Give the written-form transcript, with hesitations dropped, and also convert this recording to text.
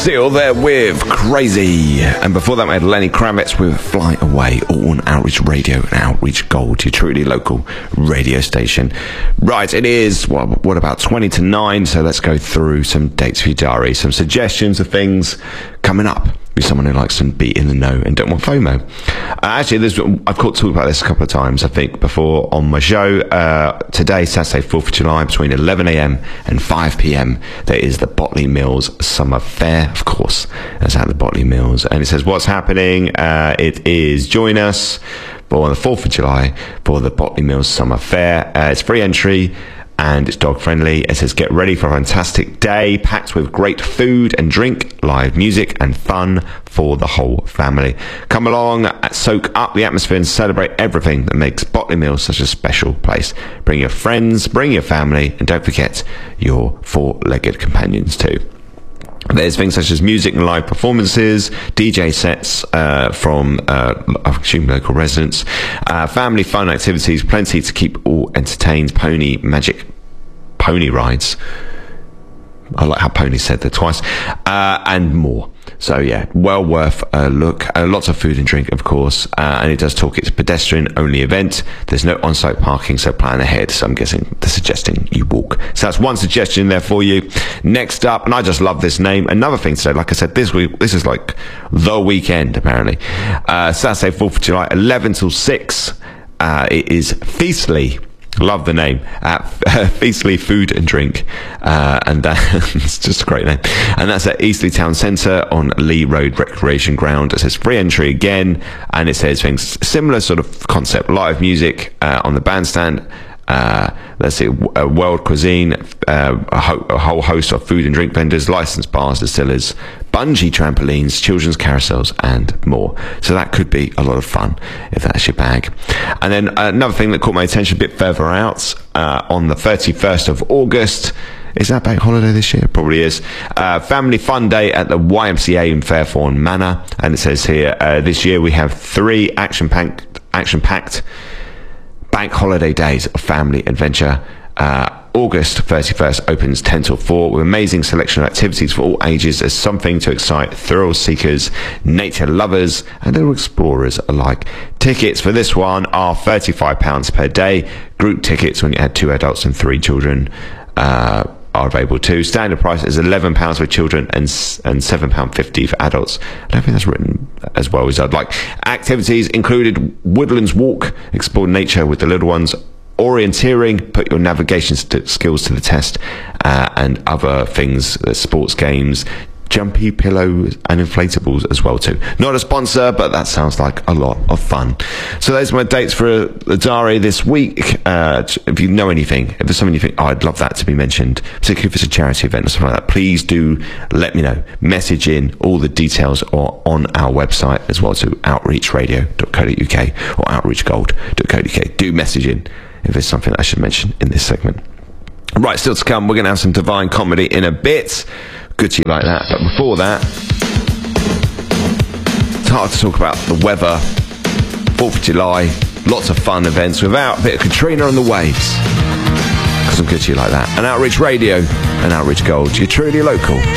Seal there with Crazy. And before that, we had Lenny Kravitz with Fly Away, all on Outreach Radio and Outreach Gold, your truly local radio station. Right, it is, well, what about 20 to 9? So let's go through some dates for your diary, some suggestions of things coming up. Be someone who likes to be in the know and don't want FOMO. Actually, I've talked about this a couple of times, I think, before on my show. Today, Saturday, 4th of July, between 11 a.m. and 5 p.m, there is the Botley Mills Summer Fair, of course. That's at the Botley Mills. And it says, what's happening? It is join us on the 4th of July for the Botley Mills Summer Fair. It's free entry. And it's dog friendly. It says get ready for a fantastic day packed with great food and drink, live music and fun for the whole family. Come along, soak up the atmosphere and celebrate everything that makes Botley Mills such a special place. Bring your friends, bring your family, and don't forget your four-legged companions too. There's things such as music and live performances, DJ sets from, I assume, local residents, family fun activities, plenty to keep all entertained, pony rides. I like how Pony said that twice, and more. So yeah, well worth a look. Lots of food and drink, of course, and it does talk it's a pedestrian-only event. There's no on-site parking, so plan ahead. So I'm guessing they're suggesting you walk. So that's one suggestion there for you. Next up, and I just love this name. Another thing to say, like I said, this week, this is like the weekend, apparently. Saturday, 4th of July, 11 till 6. It is Feastly. Love the name. Feastly Food and Drink. And it's just a great name. And that's at Eastleigh Town Centre on Lee Road Recreation Ground. It says free entry again. And it says things similar sort of concept. Live music on the bandstand. Let's see, world cuisine, a whole host of food and drink vendors, licensed bars, distillers, bungee trampolines, children's carousels, and more. So that could be a lot of fun if that's your bag. And then another thing that caught my attention a bit further out, on the 31st of August, is that bank holiday this year? Probably is. Family Fun Day at the YMCA in Fairthorne Manor. And it says here, this year we have 3 action-packed bank holiday days of family adventure. August 31st opens 10 till 4 with amazing selection of activities for all ages. There's something to excite thrill seekers, nature lovers, and little explorers alike. Tickets for this one are £35 per day. Group tickets, when you add 2 adults and 3 children, are available too. Standard price is £11 for children and £7.50 for adults. I don't think that's written as well as I'd like. Activities included Woodlands Walk, explore nature with the little ones, orienteering, put your navigation skills to the test, and other things, sports games, jumpy pillows and inflatables as well too. Not a sponsor, but that sounds like a lot of fun. So those are my dates for the diary this week. If you know anything, if there's something you think, oh, I'd love that to be mentioned, particularly if it's a charity event or something like that, please do let me know. Message in. All the details are on our website as well to outreachradio.co.uk or outreachgold.co.uk. Do message in if there's something I should mention in this segment. Right, still to come, we're going to have some Divine Comedy in a bit. Good to you like that. But before that, it's hard to talk about the weather. 4th of July, lots of fun events without a bit of Katrina on the waves. Because I'm good to you like that. And Outreach Radio and Outreach Gold, you're truly local.